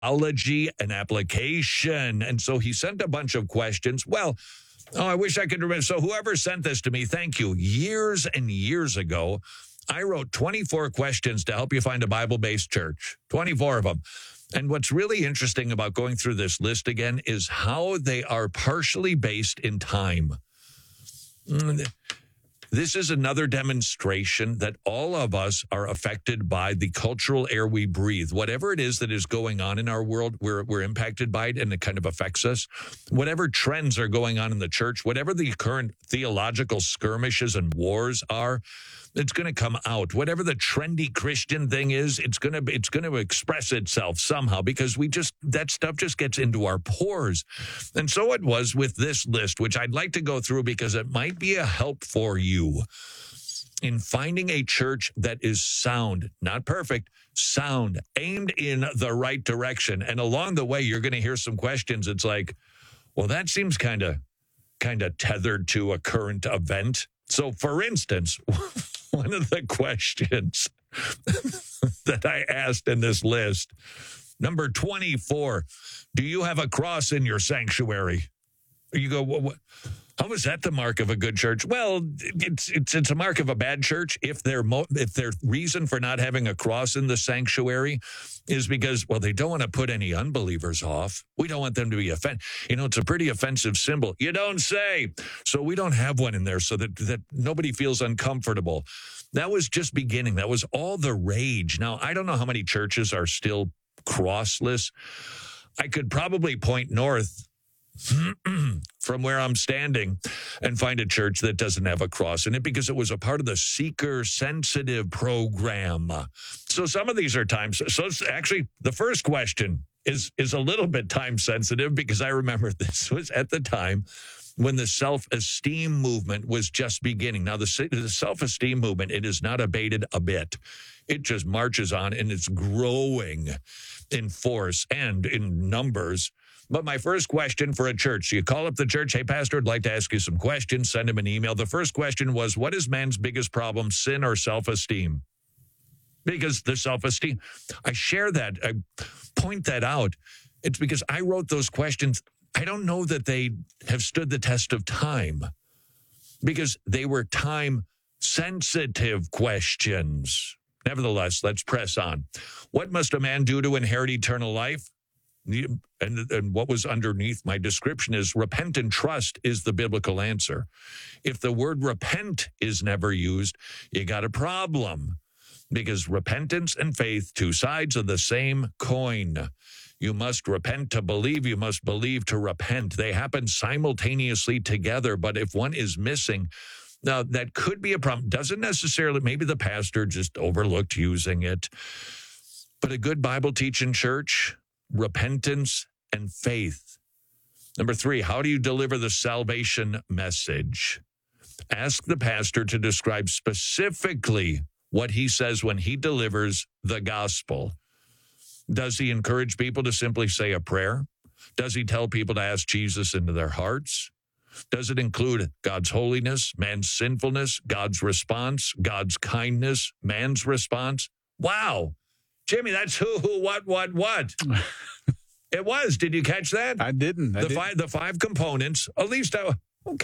theology and application. And so he sent a bunch of questions. Well, I wish I could remember. So whoever sent this to me, thank you. Years and years ago, I wrote 24 questions to help you find a Bible-based church, 24 of them. And what's really interesting about going through this list again is how they are partially based in time. This is another demonstration that all of us are affected by the cultural air we breathe. Whatever it is that is going on in our world, we're impacted by it, and it kind of affects us. Whatever trends are going on in the church, whatever the current theological skirmishes and wars are, it's going to come out. Whatever the trendy Christian thing is, it's going to express itself somehow, because that stuff just gets into our pores. And so it was with this list, which I'd like to go through because it might be a help for you in finding a church that is sound, not perfect, sound, aimed in the right direction. And along the way, you're going to hear some questions. It's like, well, that seems kind of tethered to a current event. So, for instance, one of the questions that I asked in this list, number 24, do you have a cross in your sanctuary? You go, what? How is that the mark of a good church? Well, it's a mark of a bad church if their reason for not having a cross in the sanctuary is because, well, they don't want to put any unbelievers off. We don't want them to be offended. It's a pretty offensive symbol. You don't say. So we don't have one in there so that nobody feels uncomfortable. That was just beginning. That was all the rage. Now, I don't know how many churches are still crossless. I could probably point north from where I'm standing and find a church that doesn't have a cross in it because it was a part of the seeker-sensitive program. So some of these are times. So actually, the first question is a little bit time-sensitive because I remember this was at the time when the self-esteem movement was just beginning. Now, the self-esteem movement, it is not abated a bit. It just marches on, and it's growing in force and in numbers. But my first question for a church, so you call up the church, hey, pastor, I'd like to ask you some questions, send him an email. The first question was, what is man's biggest problem, sin or self-esteem? Because the self-esteem, I share that, I point that out. It's because I wrote those questions. I don't know that they have stood the test of time because they were time-sensitive questions. Nevertheless, let's press on. What must a man do to inherit eternal life? And what was underneath my description is repent and trust is the biblical answer. If the word repent is never used, you got a problem because repentance and faith, two sides of the same coin. You must repent to believe. You must believe to repent. They happen simultaneously together, but if one is missing, now that could be a problem. Doesn't necessarily, maybe the pastor just overlooked using it, but a good Bible teaching church, repentance and faith. Number 3, how do you deliver the salvation message? Ask the pastor to describe specifically what he says when he delivers the gospel. Does he encourage people to simply say a prayer? Does he tell people to ask Jesus into their hearts? Does it include God's holiness, man's sinfulness, God's response, God's kindness, man's response? Wow. Jimmy, that's who, what. It was. Did you catch that? I didn't. The five components. At least I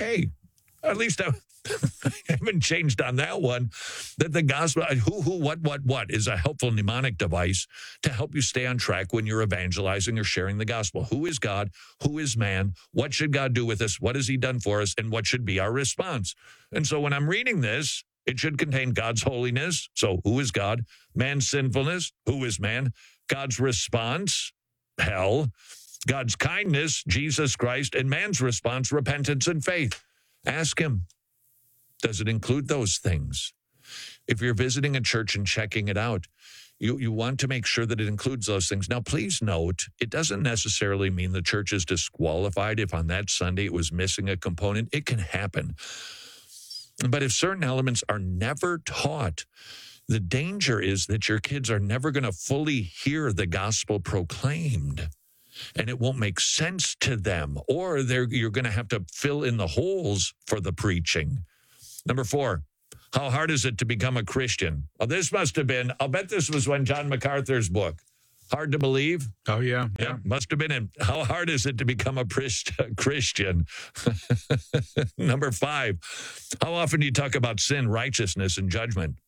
haven't changed on that one. That the gospel, who, what is a helpful mnemonic device to help you stay on track when you're evangelizing or sharing the gospel. Who is God? Who is man? What should God do with us? What has he done for us? And what should be our response? And so when I'm reading this, it should contain God's holiness. So who is God? Man's sinfulness. Who is man? God's response, hell. God's kindness, Jesus Christ. And man's response, repentance and faith. Ask him, does it include those things? If you're visiting a church and checking it out, you want to make sure that it includes those things. Now, please note, it doesn't necessarily mean the church is disqualified if on that Sunday it was missing a component. It can happen. But if certain elements are never taught, the danger is that your kids are never going to fully hear the gospel proclaimed, and it won't make sense to them, or you're going to have to fill in the holes for the preaching. Number 4, how hard is it to become a Christian? Well, this must have been, I'll bet this was when John MacArthur's book. Hard to believe? Oh, yeah. Yeah, must have been. How hard is it to become a Christian? Number 5, how often do you talk about sin, righteousness, and judgment?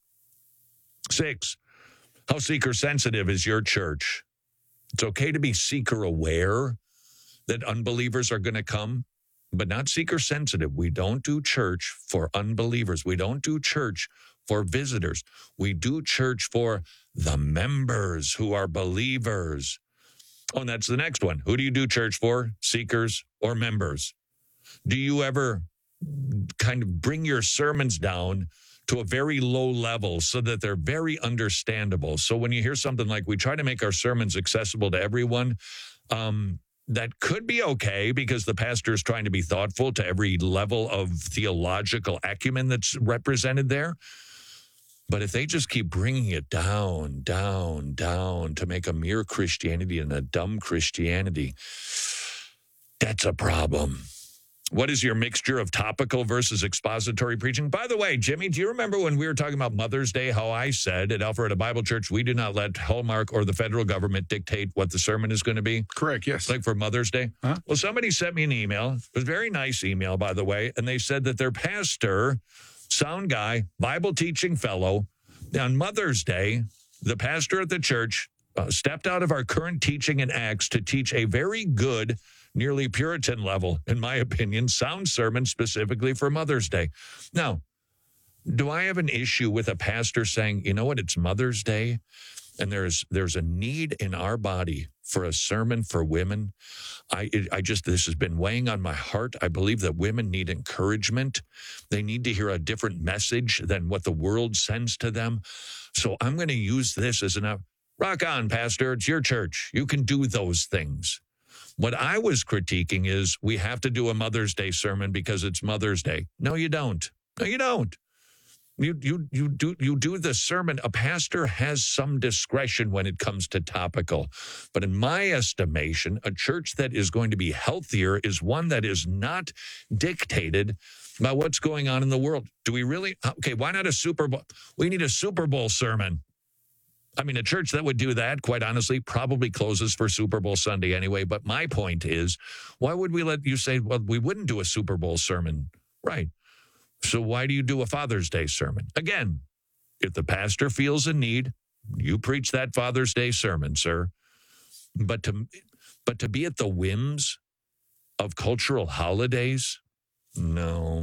6, how seeker sensitive is your church? It's okay to be seeker aware that unbelievers are going to come, but not seeker sensitive. We don't do church for unbelievers. We don't do church for visitors. We do church for the members who are believers. Oh, and that's the next one. Who do you do church for? Seekers or members? Do you ever kind of bring your sermons down to a very low level so that they're very understandable? So when you hear something like, we try to make our sermons accessible to everyone, that could be okay because the pastor is trying to be thoughtful to every level of theological acumen that's represented there. But if they just keep bringing it down to make a mere Christianity and a dumb Christianity, that's a problem. What is your mixture of topical versus expository preaching? By the way, Jimmy, do you remember when we were talking about Mother's Day, how I said at Alpharetta Bible Church, we do not let Hallmark or the federal government dictate what the sermon is going to be? Correct, yes. Like for Mother's Day? Huh? Well, somebody sent me an email. It was a very nice email, by the way, and they said that their pastor, sound guy, Bible teaching fellow, on Mother's Day, the pastor at the church stepped out of our current teaching in Acts to teach a very good, nearly Puritan level, in my opinion, sound sermon specifically for Mother's Day. Now, do I have an issue with a pastor saying, you know what, it's Mother's Day, and there's a need in our body for a sermon for women? This has been weighing on my heart. I believe that women need encouragement. They need to hear a different message than what the world sends to them. So I'm going to use this as rock on, pastor. It's your church. You can do those things. What I was critiquing is we have to do a Mother's Day sermon because it's Mother's Day. No, you don't. No, you don't. You do the sermon. A pastor has some discretion when it comes to topical. But in my estimation, a church that is going to be healthier is one that is not dictated by what's going on in the world. Do we really? Okay, why not a Super Bowl? We need a Super Bowl sermon. I mean, a church that would do that, quite honestly, probably closes for Super Bowl Sunday anyway. But my point is, why would we let you say, well, we wouldn't do a Super Bowl sermon? Right. So why do you do a Father's Day sermon? Again, if the pastor feels a need, you preach that Father's Day sermon, sir. But to be at the whims of cultural holidays, no,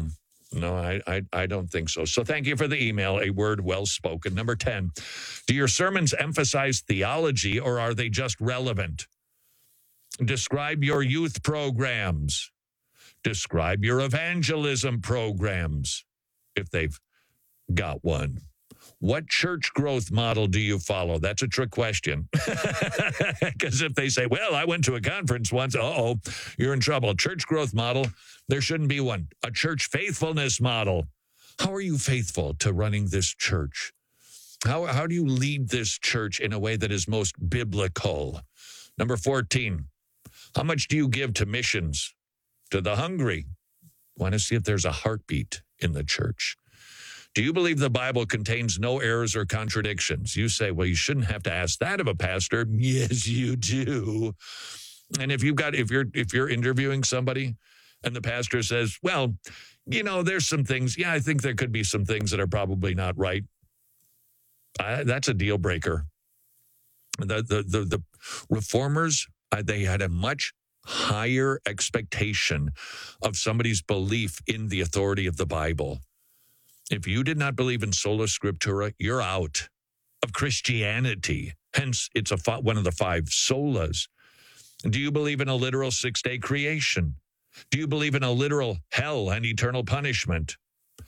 I don't think so. So thank you for the email. A word well spoken. Number 10, do your sermons emphasize theology or are they just relevant? Describe your youth programs. Describe your evangelism programs, if they've got one. What church growth model do you follow? That's a trick question. Because if they say, well, I went to a conference once, you're in trouble. Church growth model, there shouldn't be one. A church faithfulness model. How are you faithful to running this church? How do you lead this church in a way that is most biblical? Number 14, how much do you give to missions? To the hungry. Want to see if there's a heartbeat in the church. Do you believe the Bible contains no errors or contradictions? You say, well, you shouldn't have to ask that of a pastor. Yes, you do. And if you're interviewing somebody and the pastor says, well, there's some things. Yeah, I think there could be some things that are probably not right. That's a deal breaker. The reformers, they had a much higher expectation of somebody's belief in the authority of the Bible. If you did not believe in sola scriptura, you're out of Christianity. Hence, it's one of the 5 solas. Do you believe in a literal 6-day creation? Do you believe in a literal hell and eternal punishment?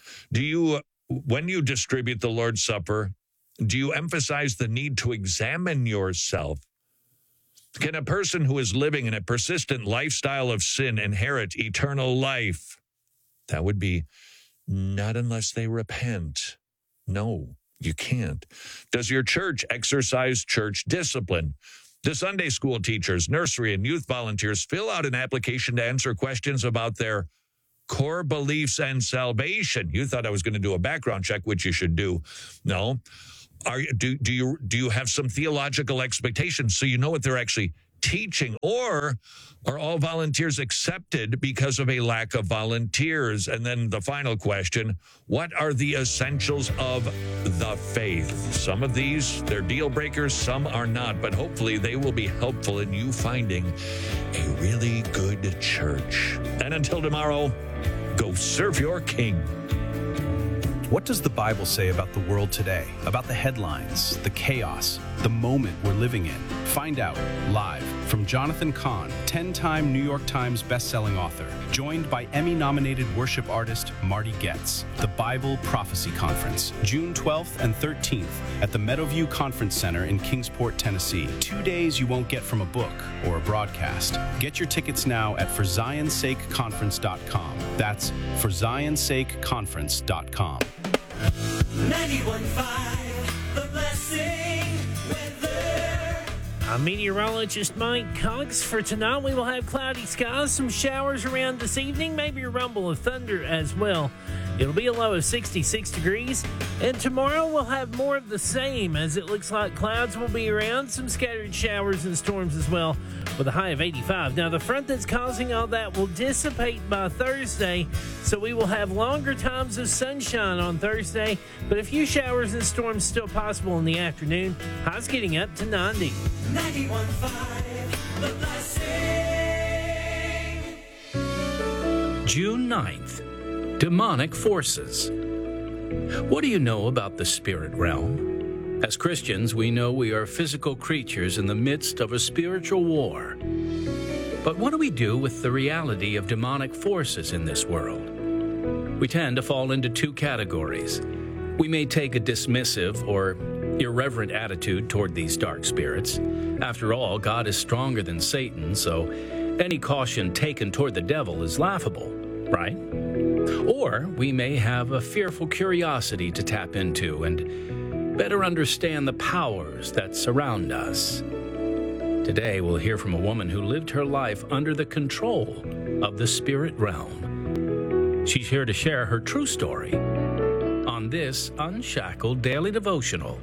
When you distribute the Lord's Supper, do you emphasize the need to examine yourself? Can a person who is living in a persistent lifestyle of sin inherit eternal life? That would be not unless they repent. No, you can't. Does your church exercise church discipline? Do Sunday school teachers, nursery, and youth volunteers fill out an application to answer questions about their core beliefs and salvation? You thought I was going to do a background check, which you should do. No. do you have some theological expectations so you know what they're actually teaching? Or are all volunteers accepted because of a lack of volunteers? And then the final question, what are the essentials of the faith? Some of these, they're deal breakers, some are not, but hopefully they will be helpful in you finding a really good church. And until tomorrow, go serve your King. What does the Bible say about the world today? About the headlines, the chaos, the moment we're living in? Find out live from Jonathan Cahn, 10-time New York Times bestselling author, joined by Emmy-nominated worship artist Marty Goetz. The Bible Prophecy Conference, June 12th and 13th at the Meadowview Conference Center in Kingsport, Tennessee. 2 days you won't get from a book or a broadcast. Get your tickets now at ForZionSakeConference.com. That's ForZionSakeConference.com. 91.5, The Blessing weather. I'm meteorologist Mike Cox. For tonight, we will have cloudy skies, some showers around this evening, maybe a rumble of thunder as well. It'll be a low of 66 degrees. And tomorrow we'll have more of the same, as it looks like clouds will be around, some scattered showers and storms as well, with a high of 85. Now, the front that's causing all that will dissipate by Thursday, so we will have longer times of sunshine on Thursday, but a few showers and storms still possible in the afternoon. Highs getting up to 90. 91.5, The Blessing. June 9th. Demonic forces. What do you know about the spirit realm? As Christians, we know we are physical creatures in the midst of a spiritual war. But what do we do with the reality of demonic forces in this world? We tend to fall into two categories. We may take a dismissive or irreverent attitude toward these dark spirits. After all, God is stronger than Satan, so any caution taken toward the devil is laughable, right? Or we may have a fearful curiosity to tap into and better understand the powers that surround us. Today, we'll hear from a woman who lived her life under the control of the spirit realm. She's here to share her true story on this Unshackled Daily Devotional.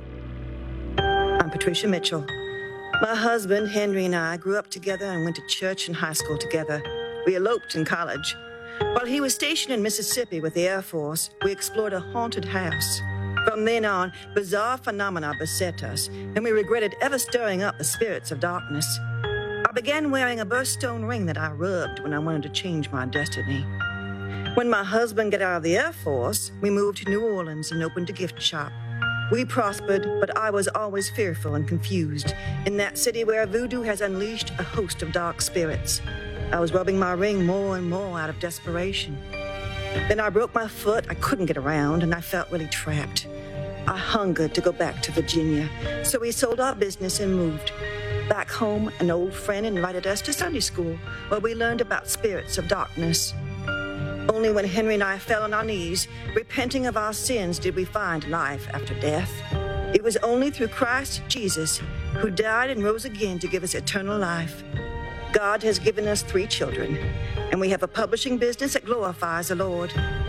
I'm Patricia Mitchell. My husband, Henry, and I grew up together and went to church and high school together. We eloped in college. While he was stationed in Mississippi with the Air Force, we explored a haunted house. From then on, bizarre phenomena beset us, and we regretted ever stirring up the spirits of darkness. I began wearing a birthstone ring that I rubbed when I wanted to change my destiny. When my husband got out of the Air Force, we moved to New Orleans and opened a gift shop. We prospered, but I was always fearful and confused in that city where voodoo has unleashed a host of dark spirits. I was rubbing my ring more and more out of desperation. Then I broke my foot, I couldn't get around, and I felt really trapped. I hungered to go back to Virginia, so we sold our business and moved. Back home, an old friend invited us to Sunday school, where we learned about spirits of darkness. Only when Henry and I fell on our knees, repenting of our sins, did we find life after death. It was only through Christ Jesus, who died and rose again to give us eternal life. God has given us 3 children, and we have a publishing business that glorifies the Lord.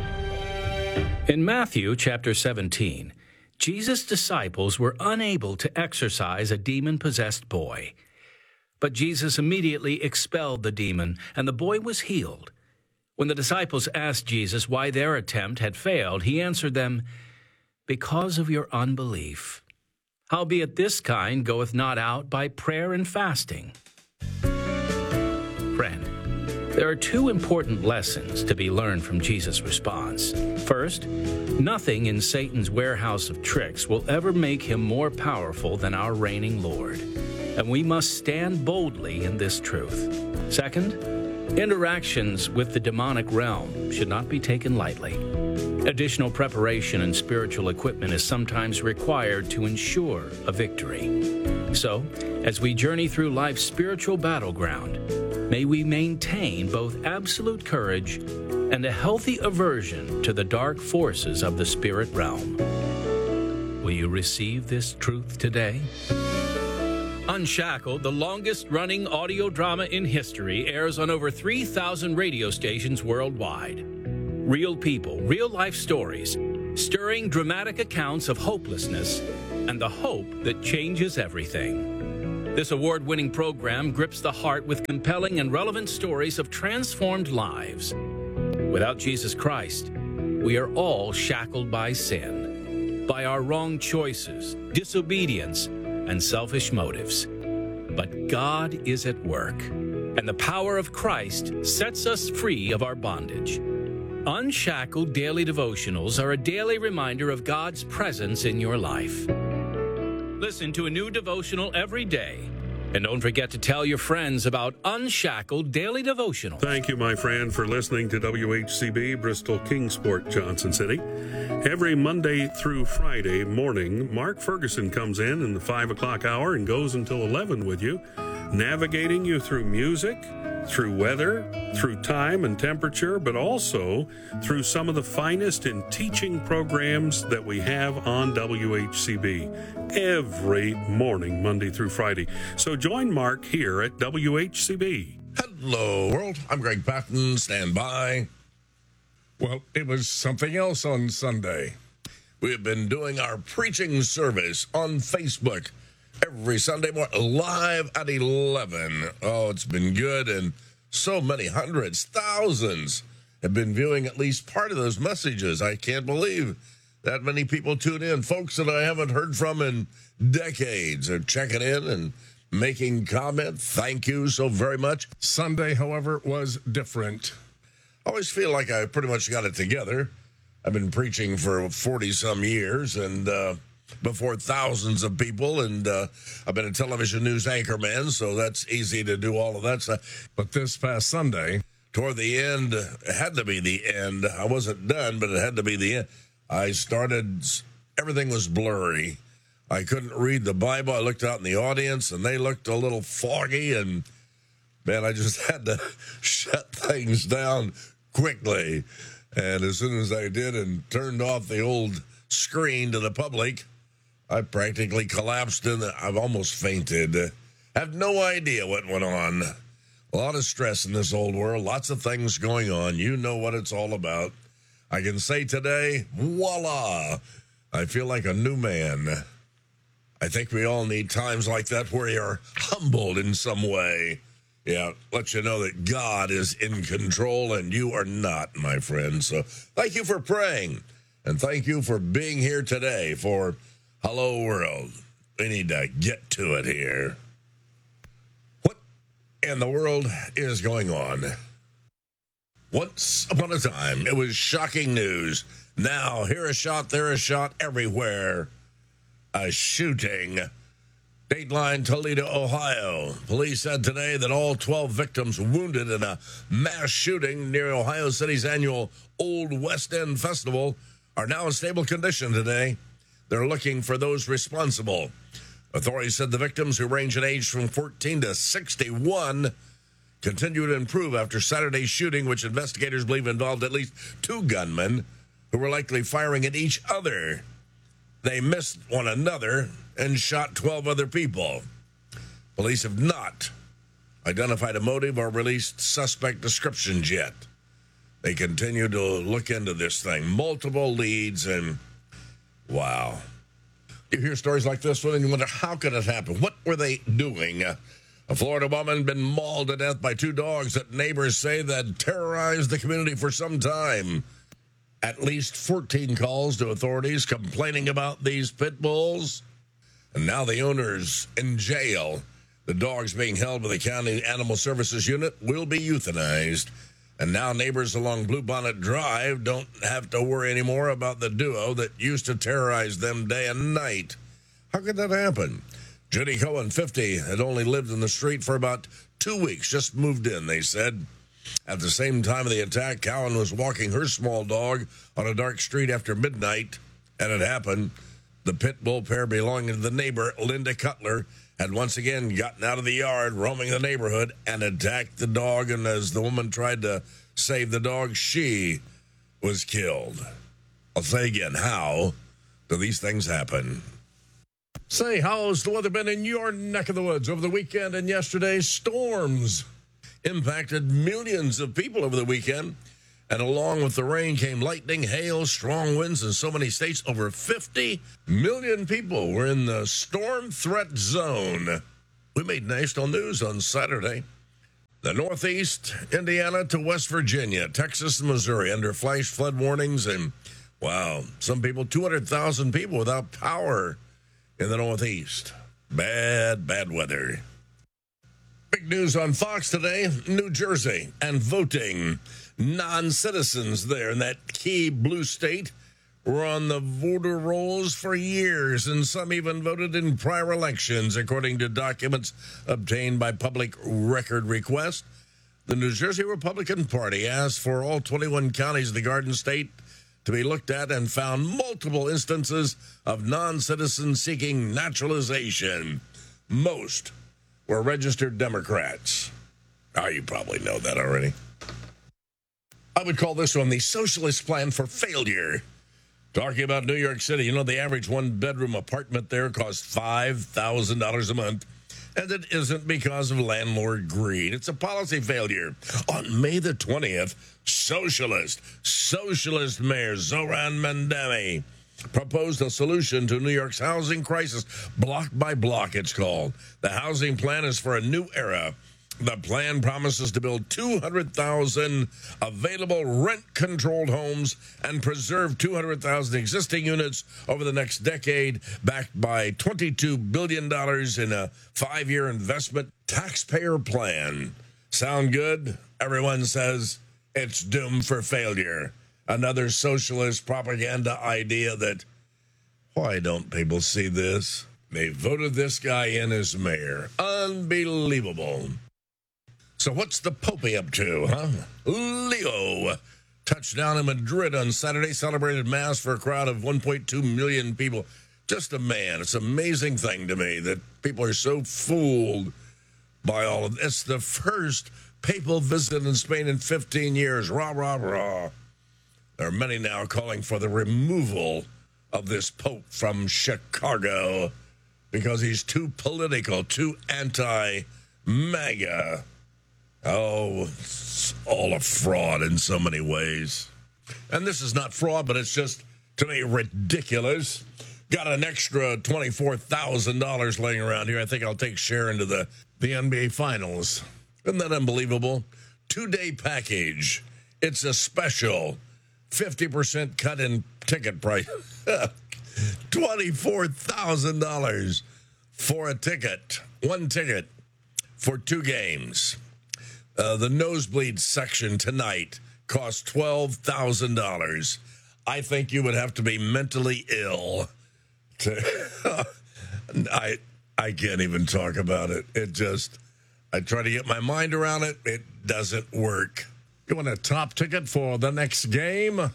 In Matthew chapter 17, Jesus' disciples were unable to exorcise a demon-possessed boy. But Jesus immediately expelled the demon, and the boy was healed. When the disciples asked Jesus why their attempt had failed, he answered them, "Because of your unbelief. Howbeit this kind goeth not out by prayer and fasting." Friend, there are 2 important lessons to be learned from Jesus' response. First, nothing in Satan's warehouse of tricks will ever make him more powerful than our reigning Lord, and we must stand boldly in this truth. Second, interactions with the demonic realm should not be taken lightly. Additional preparation and spiritual equipment is sometimes required to ensure a victory. So, as we journey through life's spiritual battleground, may we maintain both absolute courage and a healthy aversion to the dark forces of the spirit realm. Will you receive this truth today? Unshackled, the longest-running audio drama in history, airs on over 3,000 radio stations worldwide. Real people, real-life stories, stirring dramatic accounts of hopelessness, and the hope that changes everything. This award-winning program grips the heart with compelling and relevant stories of transformed lives. Without Jesus Christ, we are all shackled by sin, by our wrong choices, disobedience, and selfish motives. But God is at work, and the power of Christ sets us free of our bondage. Unshackled Daily Devotionals are a daily reminder of God's presence in your life. Listen to a new devotional every day. And don't forget to tell your friends about Unshackled Daily Devotional. Thank you, my friend, for listening to WHCB Bristol Kingsport, Johnson City. Every Monday through Friday morning, Mark Ferguson comes in the 5 o'clock hour and goes until 11 with you, navigating you through music, through weather, through time and temperature, but also through some of the finest in teaching programs that we have on WHCB every morning, Monday through Friday. So join Mark here at WHCB. Hello, world. I'm Greg Patton. Stand by. Well, it was something else on Sunday. We have been doing our preaching service on Facebook every Sunday morning, live at 11. Oh, it's been good, and so many hundreds, thousands have been viewing at least part of those messages. I can't believe that many people tune in. Folks that I haven't heard from in decades are checking in and making comment. Thank you so very much. Sunday, however, was different. I always feel like I pretty much got it together. I've been preaching for 40-some years, and before thousands of people, and I've been a television news anchorman, so that's easy to do all of that stuff. But this past Sunday, Toward the end, it had to be the end. I wasn't done, but it had to be the end. I started, everything was blurry. I couldn't read the Bible. I looked out in the audience, and they looked a little foggy, and man, I just had to shut things down quickly. And as soon as I did and turned off the old screen to the public, I practically collapsed I've almost fainted. I have no idea what went on. A lot of stress in this old world, lots of things going on. You know what it's all about. I can say today, voila, I feel like a new man. I think we all need times like that where you're humbled in some way. Yeah, let you know that God is in control and you are not, my friend. So thank you for praying, and thank you for being here today for Hello World. We need to get to it here. What in the world is going on? Once upon a time, it was shocking news. Now, here a shot, there a shot, everywhere. A shooting. Dateline, Toledo, Ohio. Police said today that all 12 victims wounded in a mass shooting near Ohio City's annual Old West End Festival are now in stable condition today. They're looking for those responsible. Authorities said the victims, who range in age from 14 to 61, continue to improve after Saturday's shooting, which investigators believe involved at least 2 gunmen who were likely firing at each other. They missed one another and shot 12 other people. Police have not identified a motive or released suspect descriptions yet. They continue to look into this thing. Multiple leads, and wow. You hear stories like this one and you wonder, how could it happen? What were they doing? A Florida woman been mauled to death by 2 dogs that neighbors say that terrorized the community for some time. At least 14 calls to authorities complaining about these pit bulls. And now the owner's in jail. The dogs being held by the county animal services unit will be euthanized. And now neighbors along Bluebonnet Drive don't have to worry anymore about the duo that used to terrorize them day and night. How could that happen? Judy Cohen, 50, had only lived in the street for about 2 weeks, just moved in, they said. At the same time of the attack, Cowan was walking her small dog on a dark street after midnight, and it happened. The pit bull pair belonging to the neighbor, Linda Cutler, had once again gotten out of the yard, roaming the neighborhood, and attacked the dog. And as the woman tried to save the dog, she was killed. I'll say again, how do these things happen? Say, how's the weather been in your neck of the woods over the weekend and yesterday? Storms impacted millions of people over the weekend. And along with the rain came lightning, hail, strong winds in so many states. Over 50 million people were in the storm threat zone. We made national news on Saturday. The Northeast, Indiana to West Virginia, Texas and Missouri under flash flood warnings. And, wow, some people, 200,000 people without power in the Northeast. Bad weather. Big news on Fox today, New Jersey and voting. Non-citizens there in that key blue state were on the voter rolls for years, and some even voted in prior elections, according to documents obtained by public record request. The New Jersey Republican Party asked for all 21 counties of the Garden State to be looked at and found multiple instances of non-citizens seeking naturalization. Most were registered Democrats. Oh, you probably know that already. I would call this one the socialist plan for failure. Talking about New York City, you know, the average one-bedroom apartment there costs $5,000 a month, and it isn't because of landlord greed. It's a policy failure. On May the 20th, socialist Mayor Zoran Mandami proposed a solution to New York's housing crisis. Block by block, it's called. The housing plan is for a new era. The plan promises to build 200,000 available rent-controlled homes and preserve 200,000 existing units over the next decade, backed by $22 billion in a 5-year investment taxpayer plan. Sound good? Everyone says it's doomed for failure. Another socialist propaganda idea that, why don't people see this? They voted this guy in as mayor. Unbelievable. So what's the Popey up to, huh? Leo touchdown in Madrid on Saturday, celebrated Mass for a crowd of 1.2 million people. Just a man. It's an amazing thing to me that people are so fooled by all of this. It's the first papal visit in Spain in 15 years. Rah, rah, rah. There are many now calling for the removal of this Pope from Chicago because he's too political, too anti-MAGA. Oh, it's all a fraud in so many ways. And this is not fraud, but it's just, to me, ridiculous. Got an extra $24,000 laying around here. I think I'll take share into the NBA Finals. Isn't that unbelievable? 2-day package. It's a special 50% cut in ticket price. $24,000 for a ticket. One ticket for 2 games. The nosebleed section tonight costs $12,000. I think you would have to be mentally ill to. I can't even talk about it. I try to get my mind around it. It doesn't work. You want a top ticket for the next game?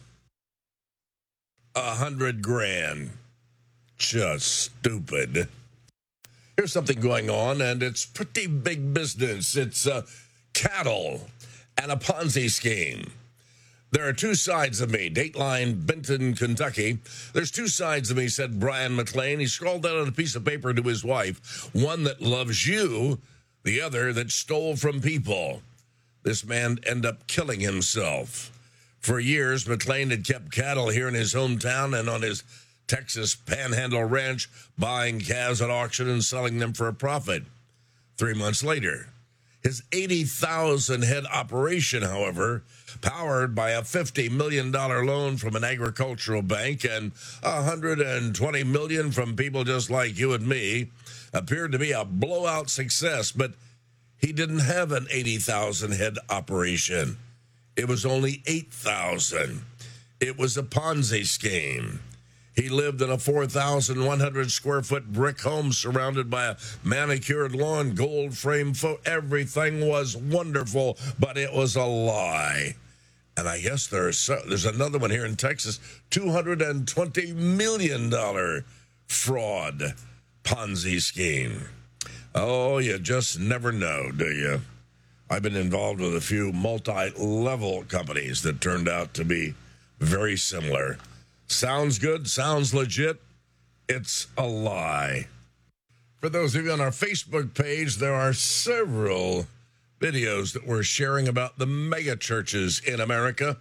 $100,000. Just stupid. Here's something going on, and it's pretty big business. It's cattle and a Ponzi scheme. There are 2 sides of me. Dateline, Benton, Kentucky. There's 2 sides of me, said Brian McLean. He scrawled that on a piece of paper to his wife. One that loves you, the other that stole from people. This man ended up killing himself. For years, McLean had kept cattle here in his hometown and on his Texas Panhandle ranch, buying calves at auction and selling them for a profit. 3 months later, his 80,000 head operation, however, powered by a $50 million loan from an agricultural bank and $120 million from people just like you and me, appeared to be a blowout success. But he didn't have an 80,000 head operation. It was only 8,000. It was a Ponzi scheme. He lived in a 4,100 square foot brick home surrounded by a manicured lawn, gold frame everything was wonderful, but it was a lie. And I guess there's another one here in Texas, $220 million fraud Ponzi scheme. Oh, you just never know, do you? I've been involved with a few multi-level companies that turned out to be very similar. Sounds good, sounds legit. It's a lie. For those of you on our Facebook page, there are several videos that we're sharing about the mega churches in America.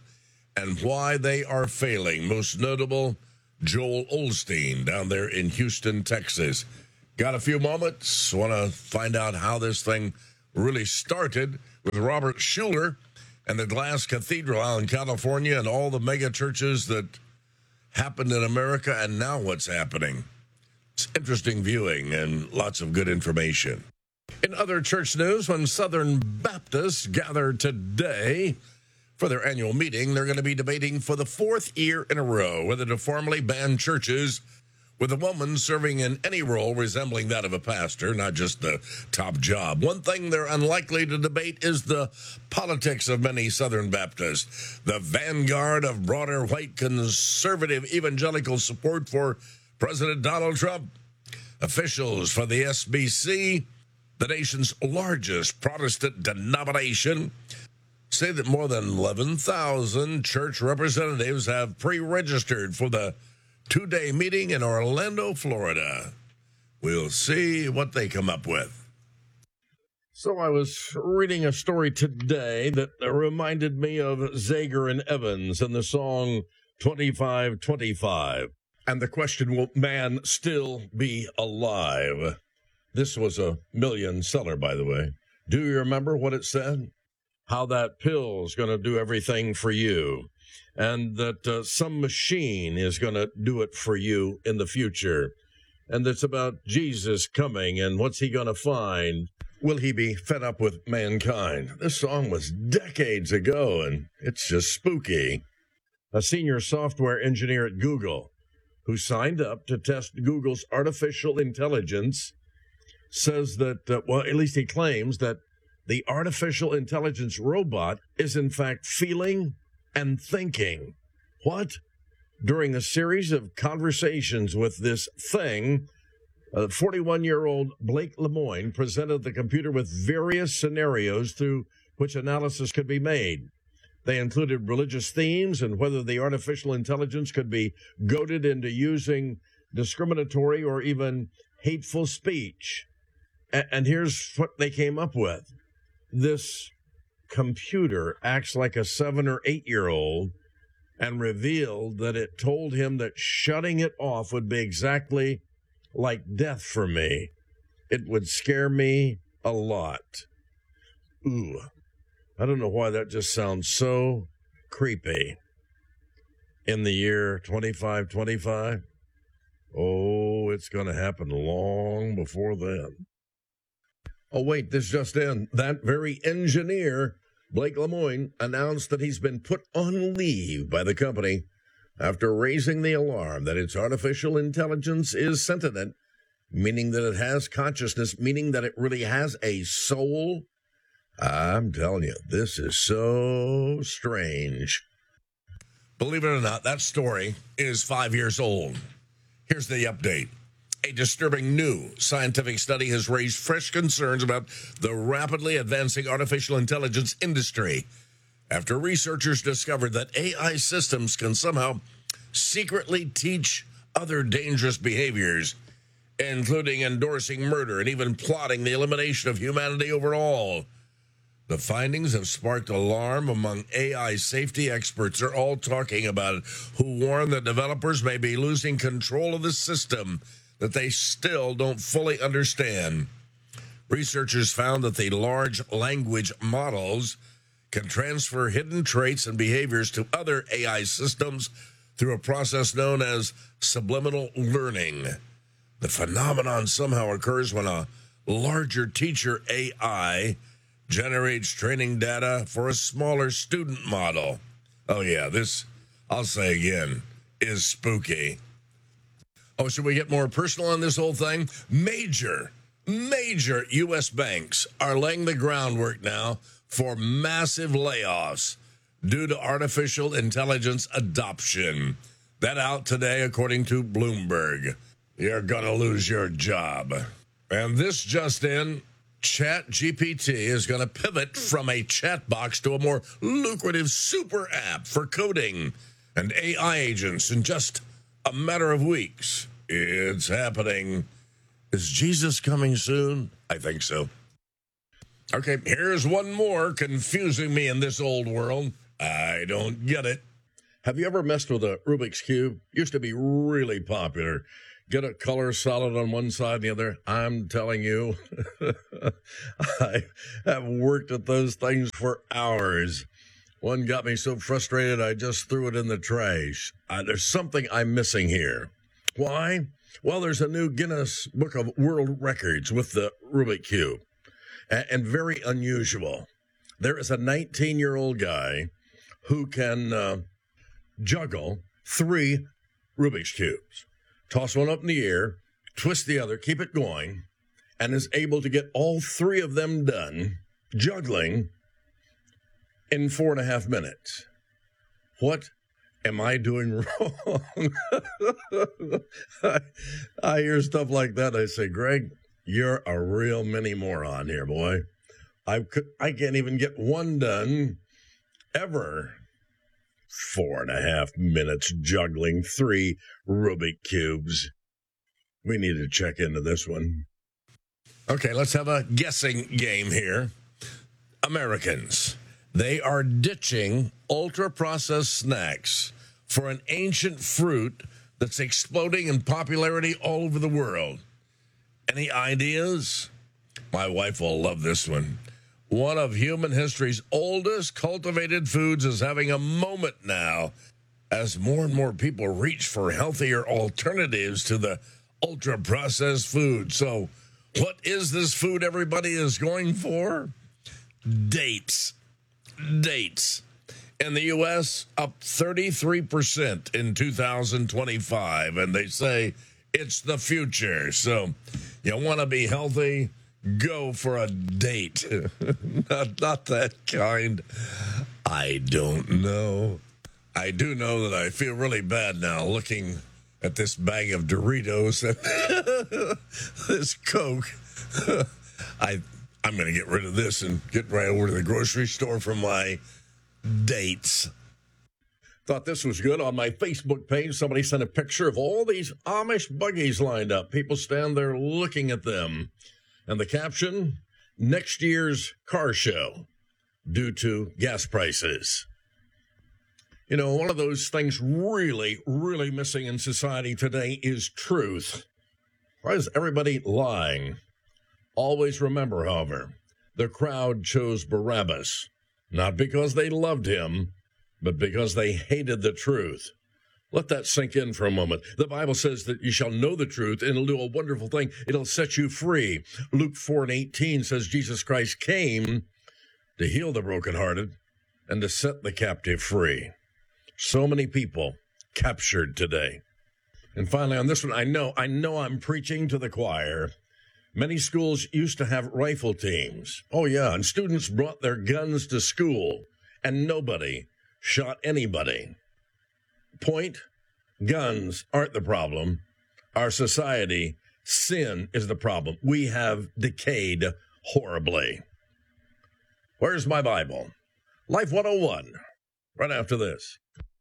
and why they are failing. Most notable, Joel Osteen down there in Houston, Texas. Got a few moments? Want to find out how this thing really started with Robert Schuller and the Glass Cathedral out in California and all the mega churches that happened in America and now what's happening. It's interesting viewing and lots of good information. In other church news, when Southern Baptists gather today for their annual meeting, they're going to be debating for the fourth year in a row whether to formally ban churches with a woman serving in any role resembling that of a pastor, not just the top job. One thing they're unlikely to debate is the politics of many Southern Baptists, the vanguard of broader white conservative evangelical support for President Donald Trump. Officials for the SBC, the nation's largest Protestant denomination, say that more than 11,000 church representatives have pre-registered for the two-day meeting in Orlando, Florida. We'll see what they come up with. So I was reading a story today that reminded me of Zager and Evans and the song 2525. And the question, will man still be alive? This was a million seller, by the way. Do you remember what it said? How that pill's going to do everything for you, and that some machine is going to do it for you in the future, and it's about Jesus coming and what's he going to find. Will he be fed up with mankind? This song was decades ago, and it's just spooky. A senior software engineer at Google who signed up to test Google's artificial intelligence says that, well, at least he claims that the artificial intelligence robot is in fact feeling and thinking. What? During a series of conversations with this thing, 41-year-old Blake Lemoine presented the computer with various scenarios through which analysis could be made. They included religious themes and whether the artificial intelligence could be goaded into using discriminatory or even hateful speech. And here's what they came up with. This computer acts like a 7 or 8-year-old and revealed that it told him that shutting it off would be exactly like death for me. It would scare me a lot. Ooh, I don't know why that just sounds so creepy. In the year 2525? Oh, it's going to happen long before then. Oh, wait, this just in. That very engineer, Blake Lemoine, announced that he's been put on leave by the company after raising the alarm that its artificial intelligence is sentient, meaning that it has consciousness, meaning that it really has a soul. I'm telling you, this is so strange. Believe it or not, that story is 5 years old. Here's the update. A disturbing new scientific study has raised fresh concerns about the rapidly advancing artificial intelligence industry after researchers discovered that AI systems can somehow secretly teach other dangerous behaviors, including endorsing murder and even plotting the elimination of humanity overall. The findings have sparked alarm among AI safety experts. They're all talking about it, who warn that developers may be losing control of the system that they still don't fully understand. Researchers found that the large language models can transfer hidden traits and behaviors to other AI systems through a process known as subliminal learning. The phenomenon somehow occurs when a larger teacher AI generates training data for a smaller student model. Oh yeah, this, I'll say again, is spooky. Oh, should we get more personal on this whole thing? Major U.S. banks are laying the groundwork now for massive layoffs due to artificial intelligence adoption. That out today, according to Bloomberg. You're going to lose your job. And this just in, ChatGPT is going to pivot from a chat box to a more lucrative super app for coding and AI agents in just a matter of weeks. It's happening. Is Jesus coming soon? I think so. Okay, here's one more confusing me in this old world. I don't get it. Have you ever messed with a Rubik's Cube? Used to be really popular. Get a color solid on one side and the other. I'm telling you, I have worked at those things for hours. One got me so frustrated I just threw it in the trash. There's something I'm missing here. Why? Well, there's a new Guinness Book of World Records with the Rubik Cube, and very unusual. There is a 19-year-old guy who can juggle 3 Rubik's Cubes, toss one up in the air, twist the other, keep it going, and is able to get all 3 of them done, juggling, in 4.5 minutes. What am I doing wrong? I hear stuff like that. I say, Greg, you're a real mini moron here, boy. I can't even get one done ever. 4.5 minutes juggling 3 Rubik Cubes. We need to check into this one. Okay, let's have a guessing game here. Americans, they are ditching ultra-processed snacks for an ancient fruit that's exploding in popularity all over the world. Any ideas? My wife will love this one. One of human history's oldest cultivated foods is having a moment now as more and more people reach for healthier alternatives to the ultra-processed food. So what is this food everybody is going for? Dates. Dates. In the U.S., up 33% in 2025, and they say it's the future. So you want to be healthy? Go for a date. not that kind. I don't know. I do know that I feel really bad now looking at this bag of Doritos and this Coke. I'm going to get rid of this and get right over to the grocery store for my dates. Thought this was good. On my Facebook page, somebody sent a picture of all these Amish buggies lined up. People stand there looking at them. And the caption, next year's car show due to gas prices. You know, one of those things really, really missing in society today is truth. Why is everybody lying? Always remember, however, the crowd chose Barabbas, not because they loved him, but because they hated the truth. Let that sink in for a moment. The Bible says that you shall know the truth, and it'll do a wonderful thing. It'll set you free. Luke 4:18 says Jesus Christ came to heal the brokenhearted and to set the captive free. So many people captured today. And finally, on this one, I know I'm preaching to the choir. Many schools used to have rifle teams. Oh, yeah, and students brought their guns to school, and nobody shot anybody. Point, guns aren't the problem. Our society, sin is the problem. We have decayed horribly. Where's my Bible? Life 101, right after this.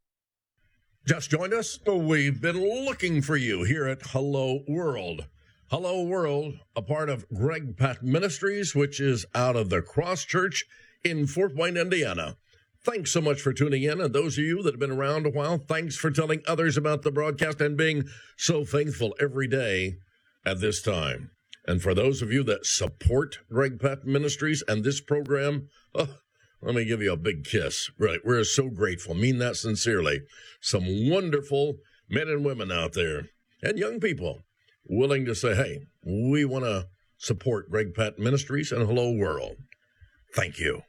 Just joined us? We've been looking for you here at Hello World. Hello World, a part of Greg Pat Ministries, which is out of the Cross Church in Fort Wayne, Indiana. Thanks so much for tuning in, and those of you that have been around a while, thanks for telling others about the broadcast and being so faithful every day at this time. And for those of you that support Greg Pat Ministries and this program, let me give you a big kiss. Right, we're so grateful. Mean that sincerely. Some wonderful men and women out there, and young people, willing to say, hey, we want to support Greg Pat Ministries and Hello World. Thank you.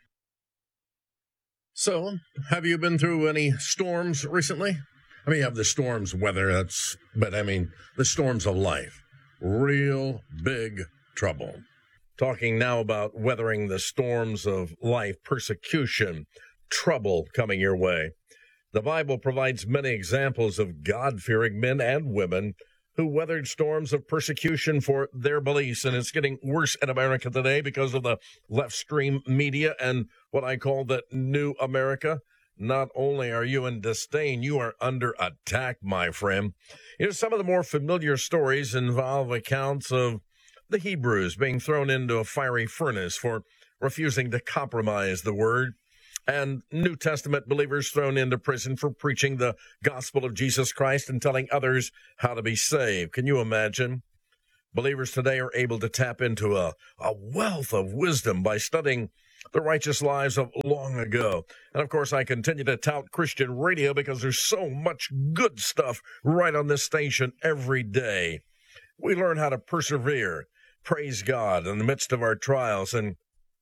So, have you been through any storms recently? I mean, you have the storms weather, but the storms of life. Real big trouble. Talking now about weathering the storms of life, persecution, trouble coming your way. The Bible provides many examples of God-fearing men and women who weathered storms of persecution for their beliefs, and it's getting worse in America today because of the left-stream media and what I call the new America. Not only are you in disdain, you are under attack, my friend. Some of the more familiar stories involve accounts of the Hebrews being thrown into a fiery furnace for refusing to compromise the word. and New Testament believers thrown into prison for preaching the gospel of Jesus Christ and telling others how to be saved. Can you imagine? Believers today are able to tap into a wealth of wisdom by studying the righteous lives of long ago. And of course, I continue to tout Christian radio because there's so much good stuff right on this station every day. We learn how to persevere, praise God in the midst of our trials, and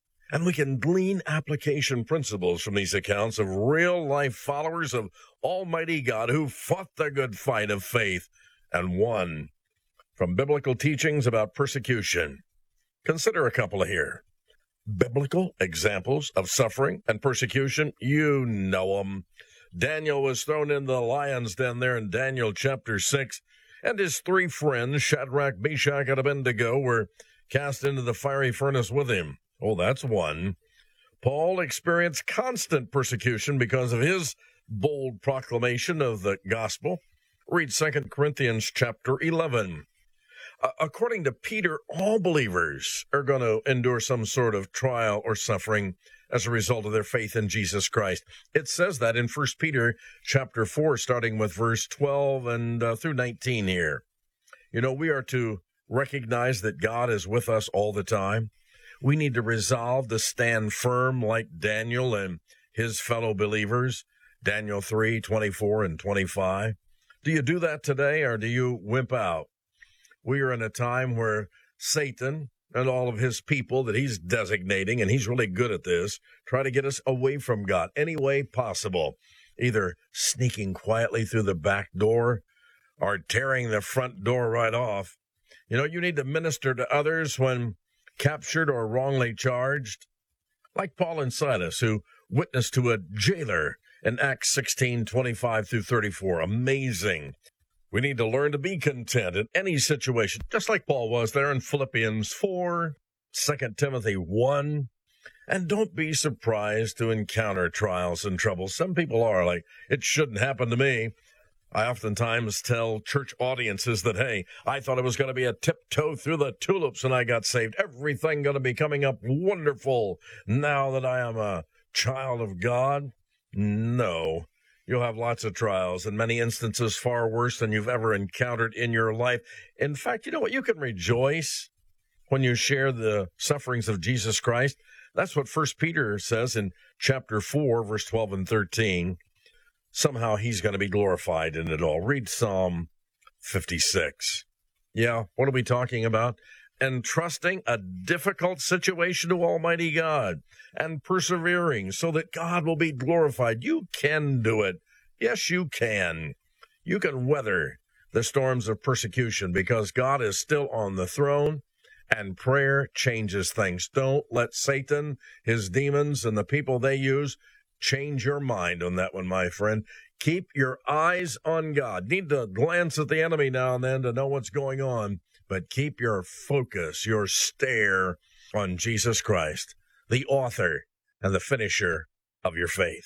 we can glean application principles from these accounts of real-life followers of Almighty God who fought the good fight of faith and won. From biblical teachings about persecution, consider a couple here. Biblical examples of suffering and persecution, you know them. Daniel was thrown into the lion's den there in Daniel chapter 6, and his three friends, Shadrach, Meshach, and Abednego, were cast into the fiery furnace with him. Oh, that's one. Paul experienced constant persecution because of his bold proclamation of the gospel. Read 2 Corinthians chapter 11. According to Peter, all believers are going to endure some sort of trial or suffering as a result of their faith in Jesus Christ. It says that in 1 Peter chapter 4, starting with verse 12 and through 19 here. You know, we are to recognize that God is with us all the time. We need to resolve to stand firm like Daniel and his fellow believers, Daniel 3, 24 and 25. Do you do that today, or do you wimp out? We are in a time where Satan and all of his people that he's designating, and he's really good at this, try to get us away from God any way possible, either sneaking quietly through the back door or tearing the front door right off. You know, you need to minister to others when captured or wrongly charged, like Paul and Silas, who witnessed to a jailer in Acts 16, 25 through 34. Amazing. We need to learn to be content in any situation, just like Paul was there in Philippians 4, 2 Timothy 1. And don't be surprised to encounter trials and troubles. Some people are like, it shouldn't happen to me. I oftentimes tell church audiences that, hey, I thought it was going to be a tiptoe through the tulips when I got saved. Everything going to be coming up wonderful now that I am a child of God. No. You'll have lots of trials, in many instances far worse than you've ever encountered in your life. In fact, you know what? You can rejoice when you share the sufferings of Jesus Christ. That's what 1 Peter says in chapter 4, verse 12 and 13. Somehow he's going to be glorified in it all. Read Psalm 56. Yeah, what are we talking about? Entrusting a difficult situation to Almighty God and persevering so that God will be glorified. You can do it. Yes, you can. You can weather the storms of persecution because God is still on the throne and prayer changes things. Don't let Satan, his demons, and the people they use change your mind on that one, my friend. Keep your eyes on God. Need to glance at the enemy now and then to know what's going on. But keep your focus, your stare on Jesus Christ, the author and the finisher of your faith.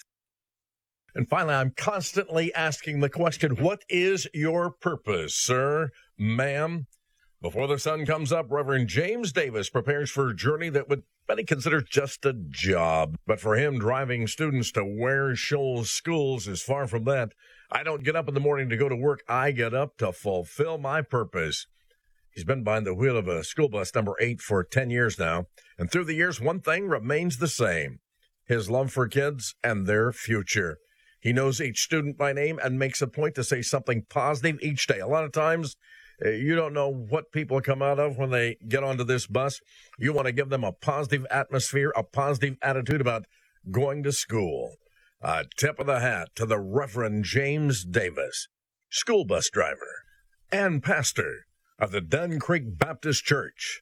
And finally, I'm constantly asking the question, what is your purpose, sir, ma'am? Before the sun comes up, Reverend James Davis prepares for a journey that would many consider just a job. But for him, driving students to Ware Shoals schools is far from that. I don't get up in the morning to go to work. I get up to fulfill my purpose. He's been behind the wheel of a school bus number 8 for 10 years now. And through the years, one thing remains the same: his love for kids and their future. He knows each student by name and makes a point to say something positive each day. A lot of times, you don't know what people come out of when they get onto this bus. You want to give them a positive atmosphere, a positive attitude about going to school. A tip of the hat to the Reverend James Davis, school bus driver and pastor of the Dunn Creek Baptist Church.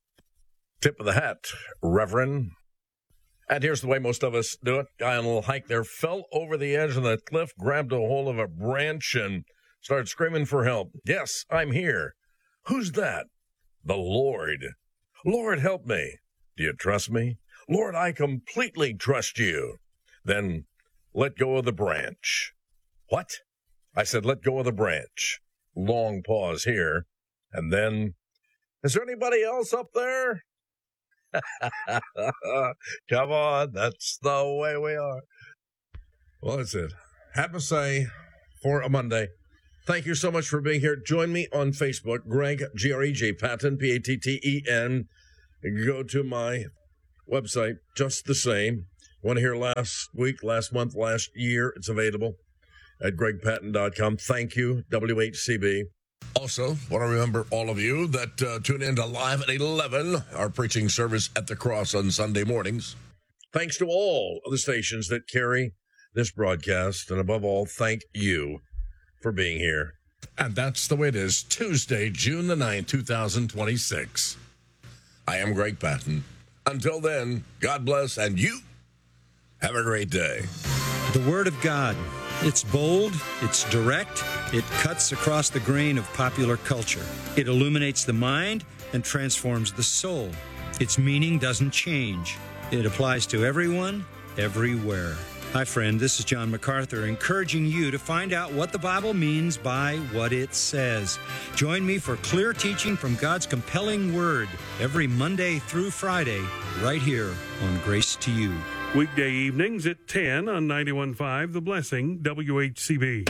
Tip of the hat, Reverend. And here's the way most of us do it. Guy on a little hike there fell over the edge of the cliff, grabbed a hold of a branch, and started screaming for help. Yes, I'm here. Who's that? The Lord. Lord, help me. Do you trust me? Lord, I completely trust you. Then let go of the branch. What? I said, let go of the branch. Long pause here. And then, is there anybody else up there? Come on, that's the way we are. Well, that's it. Have to say, for a Monday, thank you so much for being here. Join me on Facebook, Greg, G-R-E-G, Patton, P-A-T-T-E-N. Go to my website, just the same. Want to hear last week, last month, last year? It's available at gregpatton.com. Thank you, WHCB. Also, want to remember all of you that tune in to Live at 11, our preaching service at the Cross on Sunday mornings. Thanks to all of the stations that carry this broadcast, and above all, thank you for being here. And that's the way it is, Tuesday, June the 9th, 2026. I am Greg Patton. Until then, God bless, and you have a great day. The Word of God. It's bold, it's direct, it cuts across the grain of popular culture. It illuminates the mind and transforms the soul. Its meaning doesn't change. It applies to everyone, everywhere. Hi, friend, this is John MacArthur, encouraging you to find out what the Bible means by what it says. Join me for clear teaching from God's compelling Word every Monday through Friday, right here on Grace to You. Weekday evenings at 10 on 91.5 The Blessing, WHCB.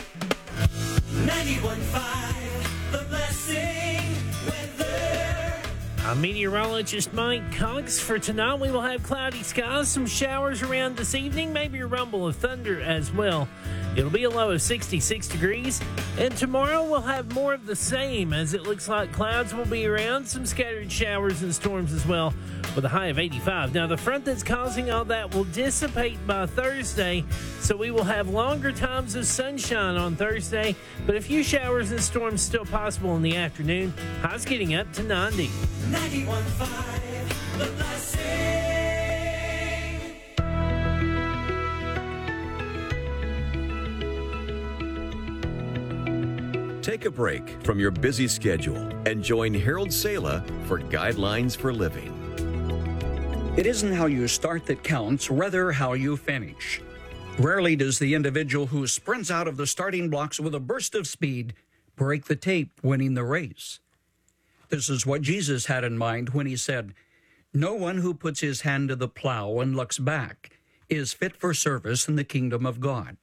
91.5 The Blessing weather. I'm meteorologist Mike Cox. For tonight, we will have cloudy skies, some showers around this evening, maybe a rumble of thunder as well. It'll be a low of 66 degrees. And tomorrow, we'll have more of the same, as it looks like clouds will be around, some scattered showers and storms as well, with a high of 85. Now, the front that's causing all that will dissipate by Thursday, so we will have longer times of sunshine on Thursday, but a few showers and storms still possible in the afternoon. Highs getting up to 90. 91.5 The Blessing. Take a break from your busy schedule and join Harold Sala for Guidelines for Living. It isn't how you start that counts, rather how you finish. Rarely does the individual who sprints out of the starting blocks with a burst of speed break the tape, winning the race. This is what Jesus had in mind when he said, "No one who puts his hand to the plow and looks back is fit for service in the kingdom of God."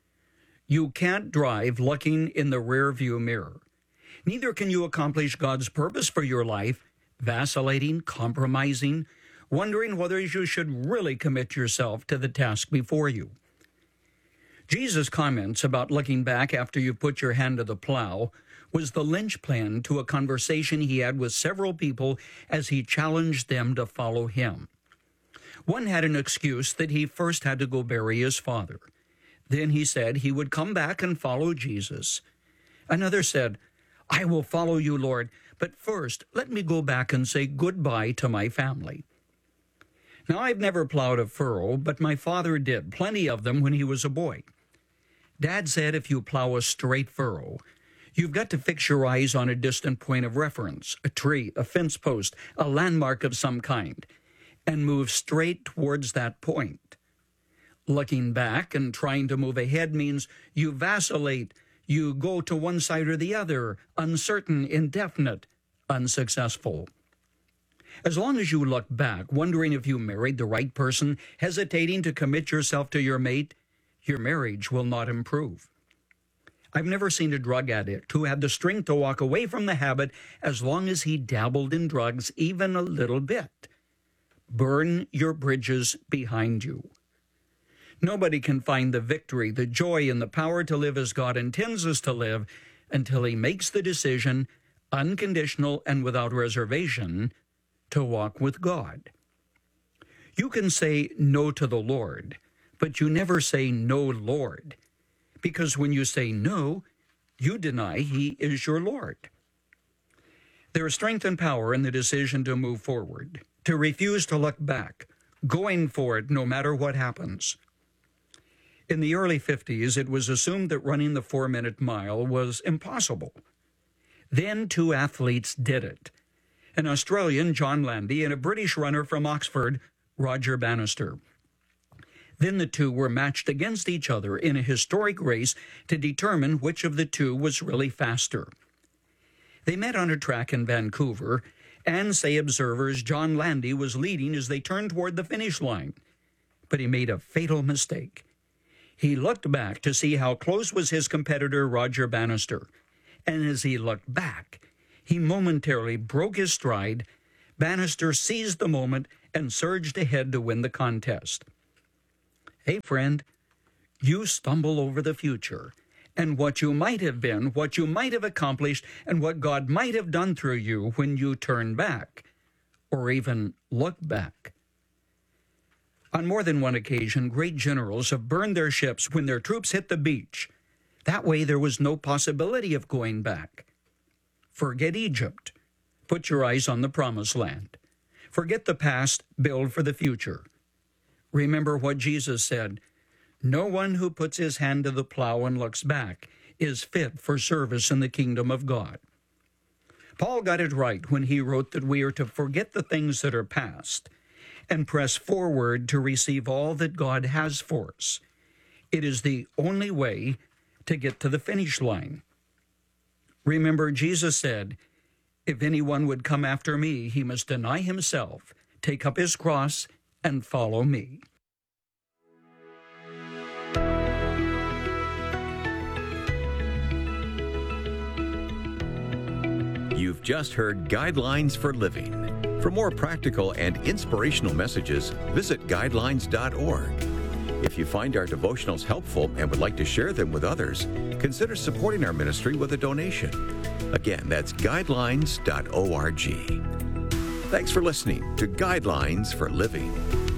You can't drive looking in the rearview mirror. Neither can you accomplish God's purpose for your life, vacillating, compromising, wondering whether you should really commit yourself to the task before you. Jesus' comments about looking back after you've put your hand to the plow was the linchpin to a conversation he had with several people as he challenged them to follow him. One had an excuse that he first had to go bury his father. Then he said he would come back and follow Jesus. Another said, "I will follow you, Lord, but first let me go back and say goodbye to my family." Now, I've never plowed a furrow, but my father did, plenty of them when he was a boy. Dad said if you plow a straight furrow, you've got to fix your eyes on a distant point of reference, a tree, a fence post, a landmark of some kind, and move straight towards that point. Looking back and trying to move ahead means you vacillate, you go to one side or the other, uncertain, indefinite, unsuccessful. As long as you look back, wondering if you married the right person, hesitating to commit yourself to your mate, your marriage will not improve. I've never seen a drug addict who had the strength to walk away from the habit as long as he dabbled in drugs even a little bit. Burn your bridges behind you. Nobody can find the victory, the joy, and the power to live as God intends us to live until he makes the decision, unconditional and without reservation, to walk with God. You can say no to the Lord, but you never say no, Lord, because when you say no, you deny he is your Lord. There is strength and power in the decision to move forward, to refuse to look back, going for it no matter what happens. In the early 50s, it was assumed that running the 4-minute mile was impossible. Then 2 athletes did it. An Australian, John Landy, and a British runner from Oxford, Roger Bannister. Then the two were matched against each other in a historic race to determine which of the two was really faster. They met on a track in Vancouver, and say observers John Landy was leading as they turned toward the finish line. But he made a fatal mistake. He looked back to see how close was his competitor Roger Bannister. And as he looked back, he momentarily broke his stride. Bannister seized the moment and surged ahead to win the contest. Hey, friend, you stumble over the future and what you might have been, what you might have accomplished, and what God might have done through you when you turn back, or even look back. On more than one occasion, great generals have burned their ships when their troops hit the beach. That way there was no possibility of going back. Forget Egypt. Put your eyes on the promised land. Forget the past, build for the future. Remember what Jesus said, "No one who puts his hand to the plow and looks back is fit for service in the kingdom of God." Paul got it right when he wrote that we are to forget the things that are past and press forward to receive all that God has for us. It is the only way to get to the finish line. Remember, Jesus said, "If anyone would come after me, he must deny himself, take up his cross, and follow me." You've just heard Guidelines for Living. For more practical and inspirational messages, visit guidelines.org. If you find our devotionals helpful and would like to share them with others, consider supporting our ministry with a donation. Again, that's guidelines.org. Thanks for listening to Guidelines for Living.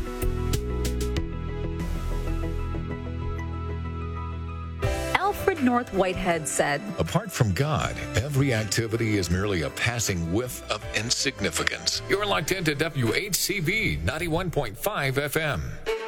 Alfred North Whitehead said, "Apart from God, every activity is merely a passing whiff of insignificance." You're locked into WHCB 91.5 FM.